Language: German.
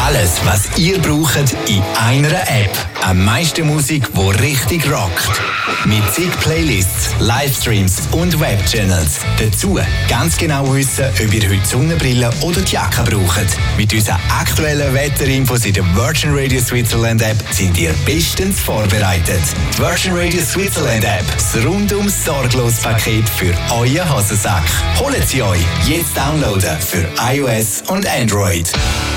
Alles, was ihr braucht, in einer App. Am meisten Musik, die richtig rockt. Mit zig Playlists, Livestreams und Webchannels. Dazu ganz genau wissen, ob ihr heute Sonnenbrille oder die Jacke braucht. Mit unseren aktuellen Wetterinfos in der Virgin Radio Switzerland App sind ihr bestens vorbereitet. Die Virgin Radio Switzerland App, das rundum sorglos Paket für euren Hosensack. Holt sie euch jetzt downloaden für iOS und Android.